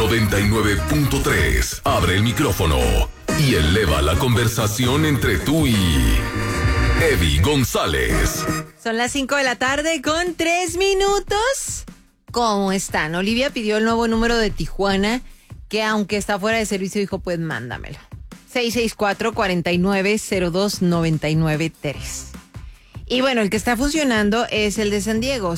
99.3. Abre el micrófono y eleva la conversación entre tú y Eddie González. Son las 5 de la tarde con 3 minutos. ¿Cómo están? Olivia pidió el nuevo número de Tijuana, que aunque está fuera de servicio, dijo, pues mándamelo. 664-4902-993. Y bueno, el que está funcionando es el de San Diego,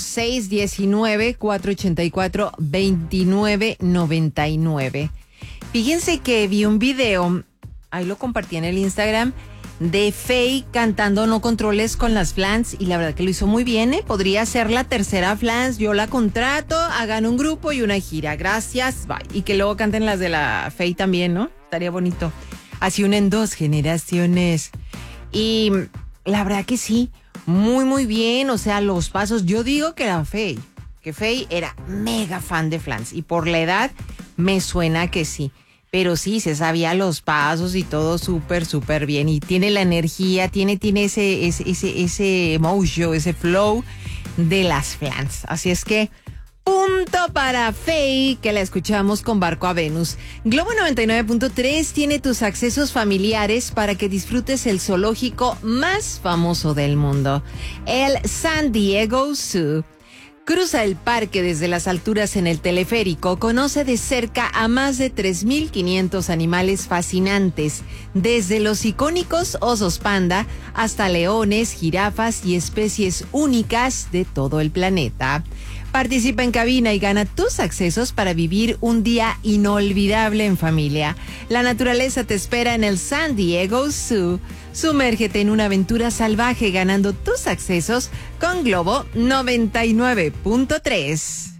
619-484-2999. Fíjense que vi un video, ahí lo compartí en el Instagram, de Faye cantando No Controles con las Flans, y la verdad que lo hizo muy bien, ¿eh? Podría ser la tercera Flans, yo la contrato, hagan un grupo y una gira, gracias, bye. Y que luego canten las de la Faye también, ¿no? Estaría bonito. Así unen 2 generaciones. Y la verdad que sí, muy muy bien, o sea, los pasos, yo digo que era Faye, que Faye era mega fan de Flans, y por la edad me suena que sí. Pero sí, se sabía los pasos y todo súper, súper bien. Y tiene la energía, tiene ese mojo, ese flow de las Flans. Así es que, punto para Faye, que la escuchamos con Barco a Venus. Globo 99.3 tiene tus accesos familiares para que disfrutes el zoológico más famoso del mundo, el San Diego Zoo. Cruza el parque desde las alturas en el teleférico, conoce de cerca a más de 3,500 animales fascinantes, desde los icónicos osos panda hasta leones, jirafas y especies únicas de todo el planeta. Participa en cabina y gana tus accesos para vivir un día inolvidable en familia. La naturaleza te espera en el San Diego Zoo. Sumérgete en una aventura salvaje ganando tus accesos con Globo 99.3.